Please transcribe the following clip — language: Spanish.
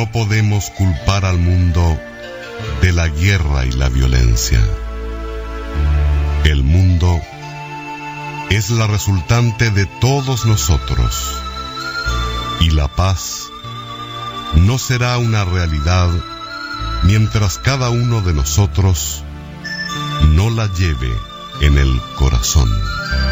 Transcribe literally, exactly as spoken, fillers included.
No podemos culpar al mundo de la guerra y la violencia. El mundo es la resultante de todos nosotros, y la paz no será una realidad mientras cada uno de nosotros no la lleve en el corazón.